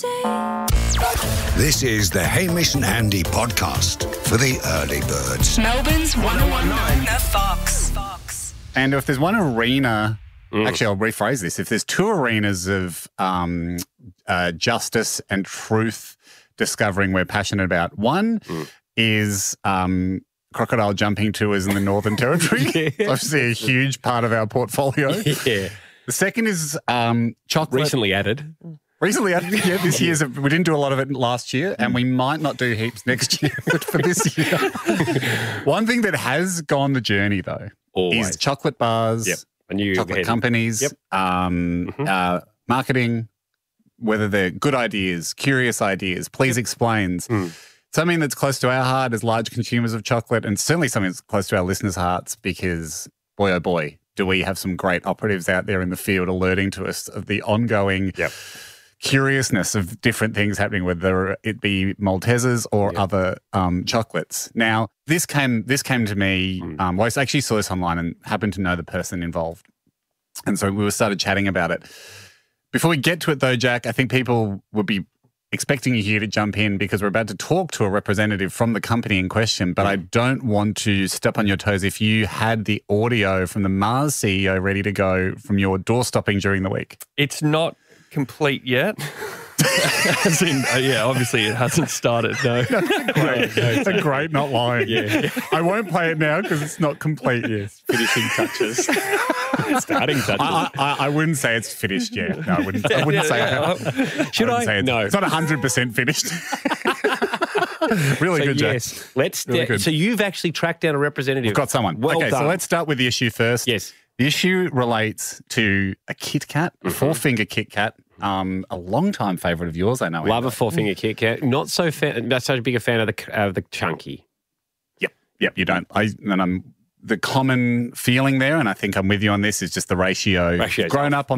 say. This is the Hamish and Andy podcast for the early birds. Melbourne's 1019 The Fox. And if there's one arena, actually, I'll rephrase this. If there's two arenas of justice and truth discovering we're passionate about, one is crocodile jumping tours in the Northern Territory. Obviously a huge part of our portfolio. Yeah. The second is chocolate. Recently added. Yeah, this year's. We didn't do a lot of it last year, and we might not do heaps next year, but for this year. One thing that has gone the journey, though, is chocolate bars, chocolate companies, marketing, whether they're good ideas, curious ideas, please explains. Something that's close to our heart as large consumers of chocolate, and certainly something that's close to our listeners' hearts, because, boy, oh boy, do we have some great operatives out there in the field alerting to us of the ongoing curiousness of different things happening, whether it be Maltesers or other chocolates. Now, this came to me, well, I actually saw this online and happened to know the person involved. And so we started chatting about it. Before we get to it, though, Jack, I think people would be expecting you here to jump in because we're about to talk to a representative from the company in question, but I don't want to step on your toes if you had the audio from the Mars CEO ready to go from your door stopping during the week. It's not complete yet. As in, obviously it hasn't started, no. It's a great not lying. Yeah. I won't play it now because it's not complete yet. Finishing touches. Starting touches. I wouldn't say it's finished yet. No, I wouldn't say it. Should I? Say No. It's not 100% finished. Really good, Jack. Yes. Let's. Really good. So you've actually tracked down a representative. We've got someone. Well okay, done. so let's start with the issue first. Yes. The issue relates to a Kit Kat, a four-finger Kit Kat, a long-time favourite of yours, I know. Love a four-finger Kit Kat. Not so such a big a fan of the chunky. Yep, you don't. The common feeling there, and I think I'm with you on this, is just the ratio. If you've grown up on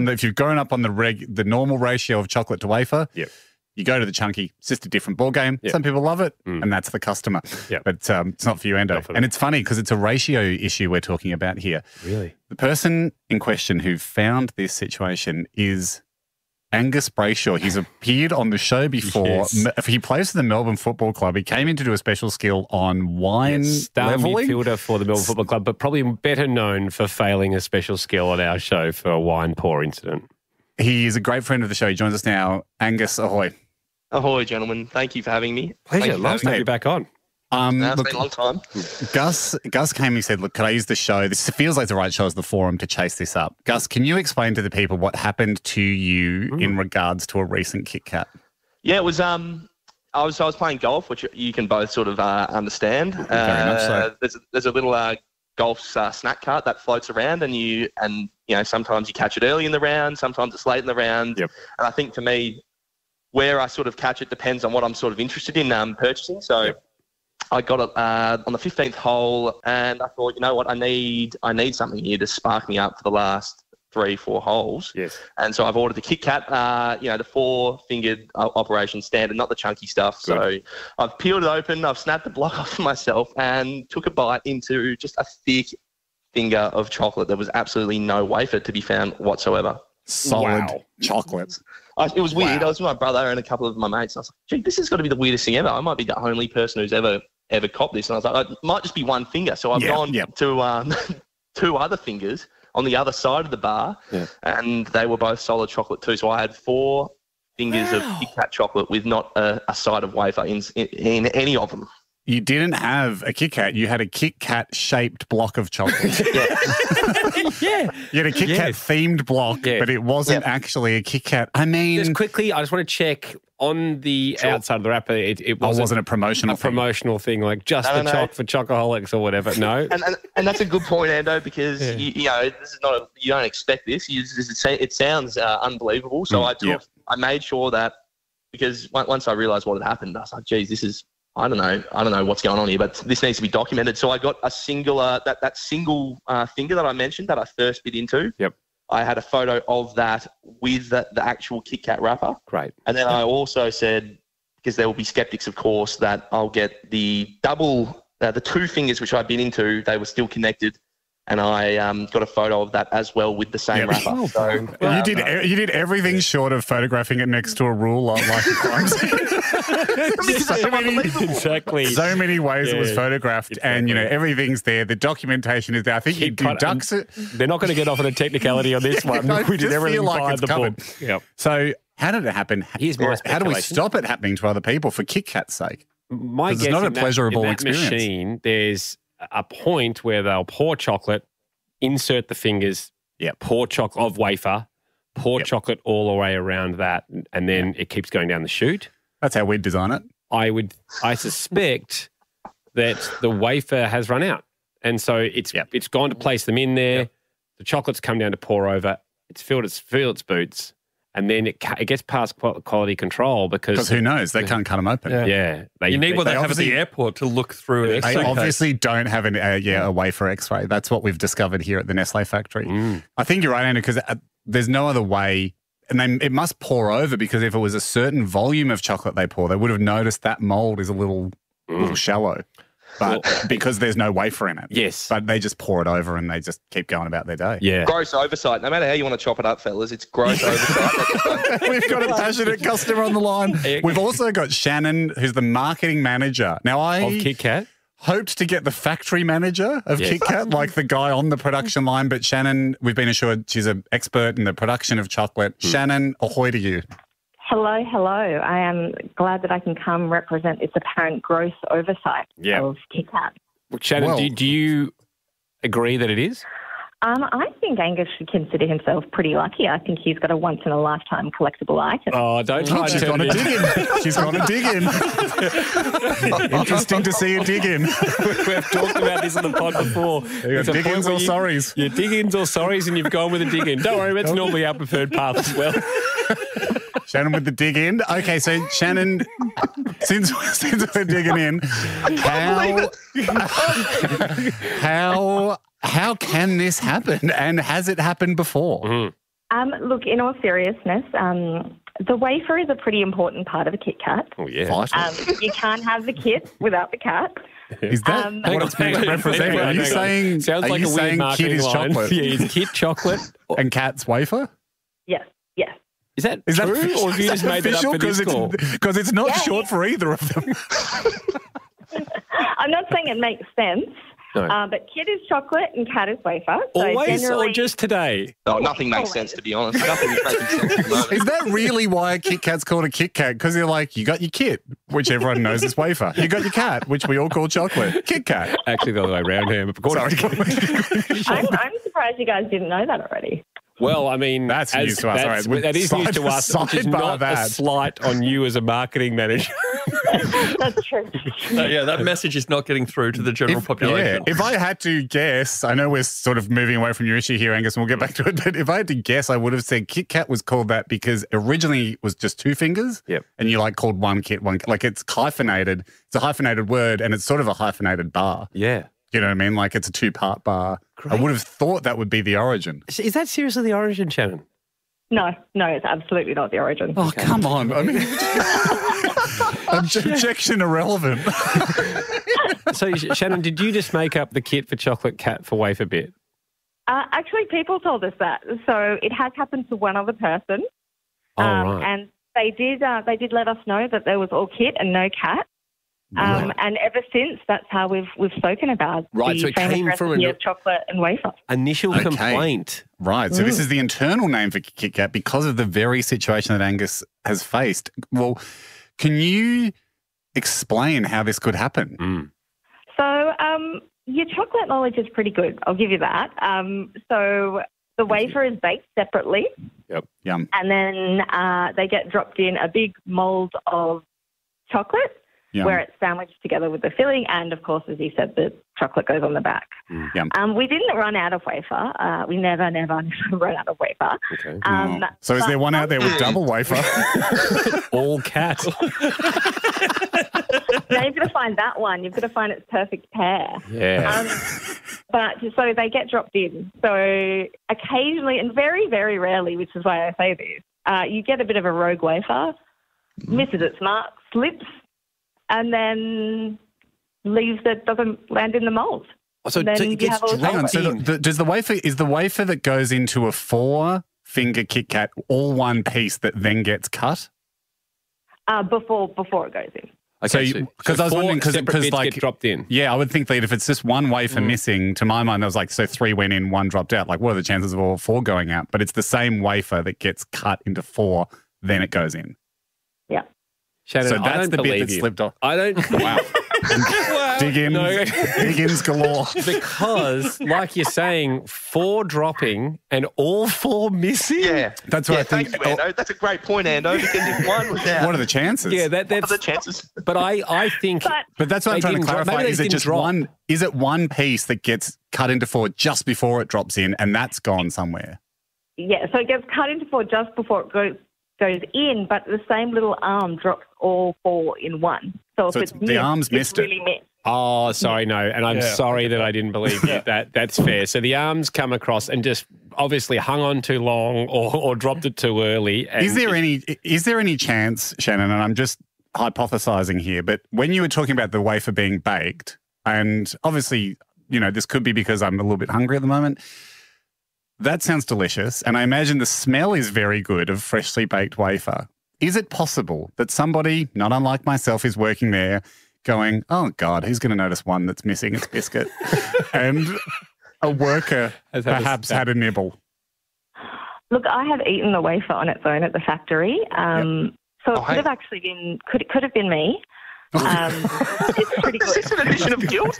the normal ratio of chocolate to wafer, you go to the chunky. It's just a different ball game. Some people love it, and that's the customer. But it's not for you, Endo. And it's funny because it's a ratio issue we're talking about here. Really? The person in question who found this situation is Angus Brayshaw. He's appeared on the show before. Yes. He plays for the Melbourne Football Club. He came in to do a special skill on wine Star leveling. midfielder for the Melbourne Football Club, but probably better known for failing a special skill on our show for a wine pour incident. He is a great friend of the show. He joins us now. Angus, ahoy. Ahoy, gentlemen. Thank you for having me. Pleasure. Love to have you back on. It's been a long time. Gus came and said, look, could I use the show? This feels like the right show as the forum to chase this up. Gus, can you explain to the people what happened to you in regards to a recent Kit Kat? Yeah, it was I was playing golf, which you can both sort of understand. Very much so. There's a little golf snack cart that floats around, and you know sometimes you catch it early in the round, sometimes it's late in the round. And I think for me, where I sort of catch it depends on what I'm sort of interested in purchasing. So I got it on the 15th hole, and I thought, you know what, I need something here to spark me up for the last 3-4 holes. Yes. And so I've ordered the Kit Kat, the four-fingered operation standard, not the chunky stuff. Good. So I've peeled it open, I've snapped the block off myself, and took a bite into just a thick finger of chocolate. There was absolutely no wafer to be found whatsoever. Solid chocolate. It was weird. I was with my brother and a couple of my mates. And I was like, gee, this has got to be the weirdest thing ever. I might be the only person who's ever copped this. And I was like, it might just be one finger. So I've gone to two other fingers on the other side of the bar, and they were both solid chocolate too. So I had 4 fingers of Kit Kat chocolate with not a side of wafer in any of them. You didn't have a Kit Kat. You had a Kit Kat-shaped block of chocolate. Yeah. You had a Kit Kat-themed block, but it wasn't actually a Kit Kat. I mean... Just quickly, I just want to check on the outside of the wrapper, it wasn't a promotional thing, like just for chocoholics or whatever. No. And that's a good point, Ando, because you know this is not you don't expect this. It sounds unbelievable. So I made sure that, because once I realised what had happened, I was like, geez, this is... I don't know what's going on here, but this needs to be documented. So I got a singular, that single finger that I mentioned that I first bit into. Yep. I had a photo of that with the actual Kit Kat wrapper. Great. And then I also said, because there will be skeptics, of course, that I'll get the 2 fingers which I bit into, they were still connected. and I got a photo of that as well with the same wrapper. So you did everything short of photographing it next to a rule like a crime scene. Exactly. So many ways it was photographed, exactly. and everything's there. The documentation is there. I think he deducts it. They're not going to get off on a technicality on this one. We did everything by the book. Yep. So how did it happen? Here's my How do we speculation. stop it happening to other people for Kit Kat's sake? My 'Cause guess it's not a in that- pleasurable in that experience. machine, there's a point where they'll pour chocolate, insert the fingers, pour chocolate of wafer, pour chocolate all the way around that, and then it keeps going down the chute. That's how we'd design it. I suspect that the wafer has run out, and so it's gone to place them in there. The chocolate's come down to pour over. It's filled its boots, and then it gets past quality control because who knows? They can't cut them open. You need what they have at the airport to look through an They X-ray obviously don't have a wafer X-ray. That's what we've discovered here at the Nestle factory. I think you're right, Andrew, because there's no other way. And it must pour over, because if it was a certain volume of chocolate they pour, they would have noticed that mold is a little shallow. But because there's no wafer in it. Yes. But they just pour it over and they just keep going about their day. Yeah. gross oversight. No matter how you want to chop it up, fellas, it's gross oversight. We've got a passionate customer on the line. We've also got Shannon, who's the marketing manager. Now, Of Kit Kat? hoped to get the factory manager of Kit Kat, like the guy on the production line. But Shannon, we've been assured she's an expert in the production of chocolate. Shannon, ahoy to you. Hello. I am glad that I can come represent this apparent gross oversight of Kit Kat. Shannon, do you agree that it is? I think Angus should consider himself pretty lucky. I think he's got a once-in-a-lifetime collectible item. Oh, don't try She's gone to dig in. She's gone to dig in. Interesting to see a dig in. We've talked about this in the pod before. You got dig-ins or sorries? You're dig-ins or sorries, and you've gone with a dig-in. Don't worry, that's normally our preferred path as well. Shannon with the dig in. Okay, so Shannon, since we're digging in, how can this happen? And has it happened before? Look, in all seriousness, the wafer is a pretty important part of a Kit Kat. Oh, yeah. You can't have the kit without the cat. Is that what it's being represented? Are you saying, Sounds like a weird Kit marketing is line. chocolate? Yeah, it's Kit chocolate. And cat's wafer? Yes. Is that Is true, that or have you just made that up for this call? Because it's not short for either of them. I'm not saying it makes sense, No. but kit is chocolate and cat is wafer. So Always generally, or just today? Oh, nothing makes sense, to be honest. Nothing is making sense at the moment. Is that really why a Kit Kat's called a Kit Kat? Because they're like, you got your kit, which everyone knows is wafer. You got your cat, which we all call chocolate. Kit Kat. Actually, the other way around here. I'm surprised you guys didn't know that already. Well, I mean, That's news to us. All right, that is news to us, which is sidebar not a that. slight on you as a marketing manager. That's true. that message is not getting through to the general population. If I had to guess, I know we're sort of moving away from your issue here, Angus, and we'll get back to it, but if I had to guess, I would have said Kit Kat was called that because originally it was just two fingers, and you called one kit, like it's hyphenated. It's a hyphenated word, and it's sort of a hyphenated bar. Yeah. You know what I mean? Like it's a two-part bar. Great. I would have thought that would be the origin. Is that seriously the origin, Shannon? No, it's absolutely not the origin. Oh, come on. I mean, objection irrelevant. So, Shannon, did you just make up the kit for chocolate cat for wafer bit? Actually, people told us that. So it has happened to one other person. Right. And they did let us know that there was all kit and no cat. And ever since, that's how we've spoken about Right, so the it famous came from recipe of chocolate and wafer. Initial complaint. Right. So this is the internal name for Kit Kat because of the very situation that Angus has faced. Well, can you explain how this could happen? So your chocolate knowledge is pretty good. I'll give you that. So the wafer is baked separately. Yep. Yum. And then they get dropped in a big mold of chocolate. Yum. Where it's sandwiched together with the filling, and of course, as you said, the chocolate goes on the back. Yum. We didn't run out of wafer. We never run out of wafer. Okay. So is there one out there with double wafer? All cat. Now you've got to find that one. You've got to find its perfect pair. Yeah. But so they get dropped in. So occasionally, and very, very rarely, which is why I say this, you get a bit of a rogue wafer, misses its mark, slips, and then leaves that doesn't land in the mold. So And then it you gets have all the Hang on. So does the wafer is the wafer that goes into a 4-finger Kit Kat all one piece that then gets cut? Before it goes in. Okay, So because I was wondering because like get dropped in. yeah, I would think that if it's just one wafer missing, to my mind, I was like, so 3 went in, 1 dropped out. Like, what are the chances of all 4 going out? But it's the same wafer that gets cut into 4, then it goes in. Yeah. Shannon, So I that's don't the bit believe that you. slipped off. I don't. Wow. Well, Dig in, no. dig ins galore. Because, like you're saying, 4 dropping and all 4 missing. Yeah. That's what I think. Thank you, Ando. That's a great point, Ando, because if one was out, What are the chances? Yeah, what are that's. the chances? But I think. But that's what I'm They trying to didn't drop- clarify. maybe they Is it didn't just drop. one? Is it one piece that gets cut into 4 just before it drops in, and that's gone somewhere? Yeah, so it gets cut into 4 just before it goes in, but the same little arm drops all 4 in one. So if So it's the missed, arm's missed it's it. really missed. Oh, sorry, no. And I'm sorry that I didn't believe you. That's fair. So the arms come across and just obviously hung on too long or dropped it too early. And Is there any chance, Shannon, and I'm just hypothesizing here, but when you were talking about the wafer being baked, and obviously, you know, this could be because I'm a little bit hungry at the moment. That sounds delicious. And I imagine the smell is very good of freshly baked wafer. Is it possible that somebody, not unlike myself, is working there going, oh, God, who's going to notice one that's missing its biscuit? And a worker perhaps had a nibble. Look, I have eaten the wafer on its own at the factory. So it could have actually been, could have been me. It's pretty Is good. this an admission of guilt?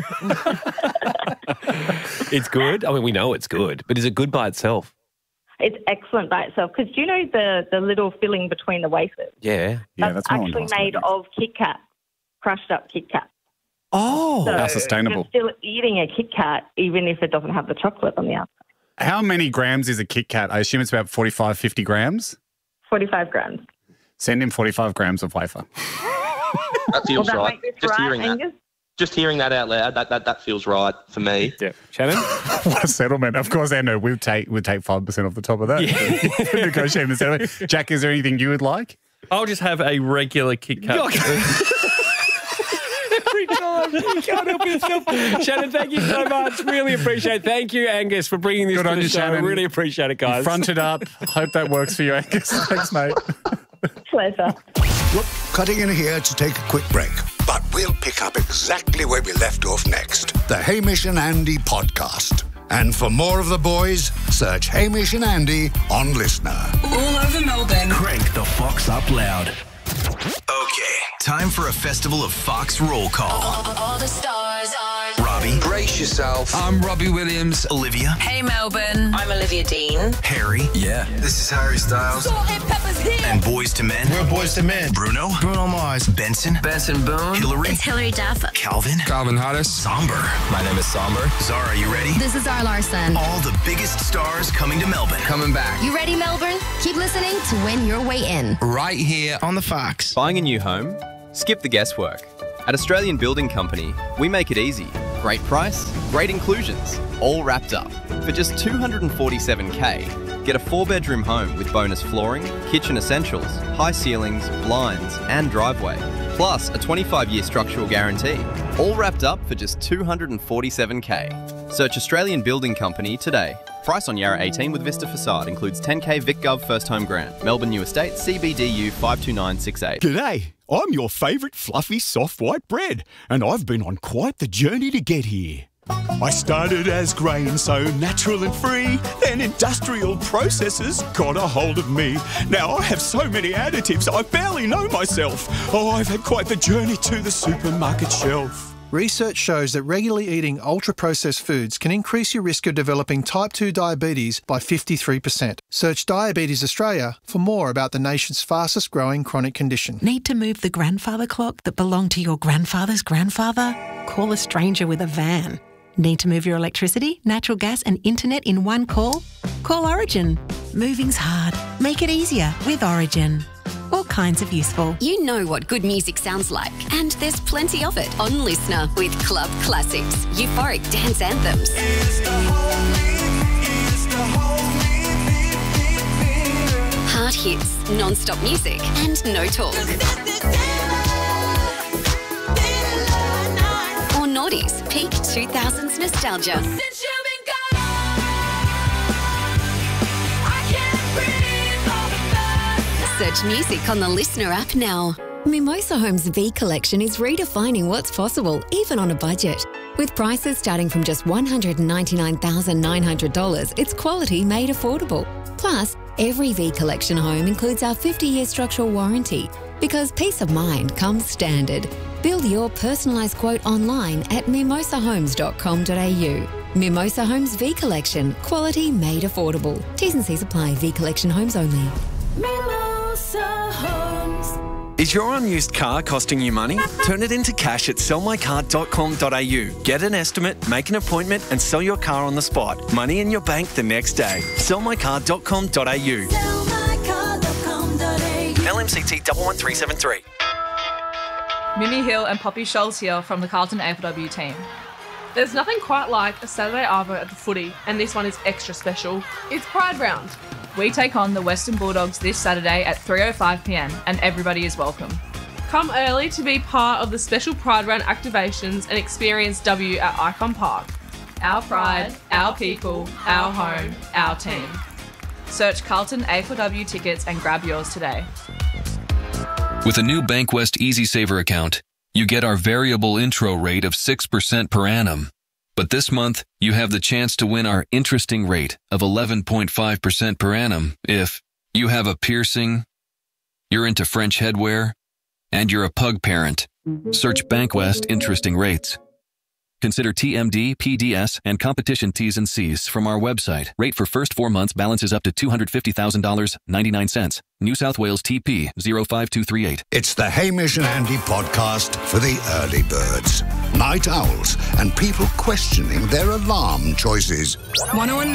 it's good. I mean, we know it's good, but is it good by itself? It's excellent by itself because do you know the little filling between the wafers? Yeah. Yeah, That's that's what I wanted to actually ask made about. of Kit Kat, crushed up Kit Kat. Oh. So how sustainable. you're still eating a Kit Kat even if it doesn't have the chocolate on the outside. How many grams is a Kit Kat? I assume it's about 45, 50 grams. 45 grams. Send him 45 grams of wafer. That feels Will that right. make this Just right, hearing that. Angus? Just hearing that out loud, that feels right for me. Yeah. Shannon? What a settlement. Of course, Ando, we'd take 5% off the top of that. Yeah. Negotiating the settlement. Jack, is there anything you would like? I'll just have a regular Kit Kat. Every time. You can't help yourself. Shannon, thank you so much. Really appreciate it. Thank you, Angus, for bringing this Good to on the you, show. Shannon. Really appreciate it, guys. Front it up. Hope that works for you, Angus. Thanks, mate. Pleasure. Cutting in here to take a quick break, but we'll pick up exactly where we left off next. The Hamish and Andy podcast. And for more of the boys, search Hamish and Andy on Listener. All over Melbourne. Crank the Fox up loud. Okay, time for a festival of Fox roll call. All the stars are. Robbie, Brace yourself. I'm Robbie Williams. Olivia, Hey Melbourne. I'm Olivia Dean. Harry, yeah, this is Harry Styles. Salt and Pepper's here. And Boys to Men, We're Boys to Men. Bruno Mars, Benson Boone. Hillary, It's Hilary Duff. Calvin Harris. Somber. My name is Somber. Zara, you ready? This is Zara Larson. All the biggest stars coming to Melbourne. Coming back. You ready, Melbourne? Keep listening to win your way in. Right here on the Fox. Buying a new home? Skip the guesswork. At Australian Building Company, we make it easy. Great price, great inclusions, all wrapped up. For just $247K, get a 4-bedroom home with bonus flooring, kitchen essentials, high ceilings, blinds, and driveway. Plus a 25-year structural guarantee. All wrapped up for just $247K. Search Australian Building Company today. Price on Yarra 18 with Vista Facade includes 10K VicGov First Home Grant. Melbourne New Estate, CBDU 52968. G'day, I'm your favourite fluffy soft white bread, and I've been on quite the journey to get here. I started as grain, so natural and free, then industrial processes got a hold of me. Now I have so many additives, I barely know myself. Oh, I've had quite the journey to the supermarket shelf. Research shows that regularly eating ultra-processed foods can increase your risk of developing type 2 diabetes by 53%. Search Diabetes Australia for more about the nation's fastest growing chronic condition. Need to move the grandfather clock that belonged to your grandfather's grandfather? Call a stranger with a van. Need to move your electricity, natural gas and internet in one call? Call Origin. Moving's hard. Make it easier with Origin. All kinds of useful. You know what good music sounds like, and there's plenty of it on Listener with Club Classics, euphoric dance anthems. Heart hits, non-stop music, and no talk. Or naughty noughties, peak 2000s nostalgia. Search music on the Listener app now. Mimosa Homes V Collection is redefining what's possible, even on a budget. With prices starting from just $199,900, it's quality made affordable. Plus, every V Collection home includes our 50-year structural warranty, because peace of mind comes standard. Build your personalised quote online at mimosahomes.com.au. Mimosa Homes V Collection, quality made affordable. T's and C's apply. V Collection homes only. Mimosa Homes. Is your unused car costing you money? Turn it into cash at sellmycar.com.au. Get an estimate, make an appointment and sell your car on the spot. Money in your bank the next day. Sellmycar.com.au. LMCT 11373. Mimi Hill and Poppy Scholes here from the Carlton AFLW team. There's nothing quite like a Saturday arvo at the footy, and this one is extra special. It's Pride Round. We take on the Western Bulldogs this Saturday at 3:05pm, and everybody is welcome. Come early to be part of the special Pride Round activations and experience W at Icon Park. Our pride, our people, our home, our team. Search Carlton AFLW tickets and grab yours today. With a new Bankwest EasySaver account, you get our variable intro rate of 6% per annum. But this month, you have the chance to win our interesting rate of 11.5% per annum if you have a piercing, you're into French headwear, and you're a pug parent. Search Bankwest Interesting Rates. Consider TMD, PDS, and competition T's and C's from our website. Rate for first 4 months balances up to $250,000, 99 cents. New South Wales TP 05238. It's the Hamish and Andy podcast for the early birds, night owls, and people questioning their alarm choices. 101